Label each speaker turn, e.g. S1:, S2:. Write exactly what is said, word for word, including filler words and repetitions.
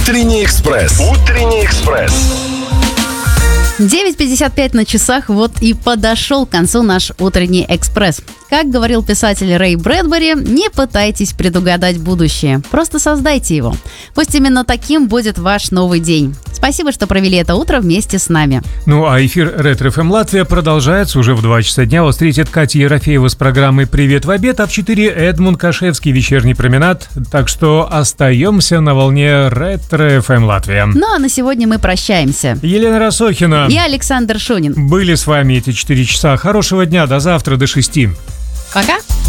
S1: Утренний экспресс. Утренний экспресс.
S2: девять пятьдесят пять на часах, вот и подошел к концу наш утренний экспресс. Как говорил писатель Рэй Брэдбери, не пытайтесь предугадать будущее, просто создайте его. Пусть именно таким будет ваш новый день. Спасибо, что провели это утро вместе с нами.
S3: Ну а эфир Ретро эф эм Латвия продолжается уже в два часа дня. Вас встретит Катя Ерофеева с программой «Привет в обед», а в четыре Эдмунд Кашевский, вечерний променад. Так что остаемся на волне Ретро эф эм Латвия.
S2: Ну а на сегодня мы прощаемся.
S3: Елена Росохина
S2: И Александр Шунин.
S3: были с вами эти четыре часа. Хорошего дня, до завтра, до шести.
S2: Пока.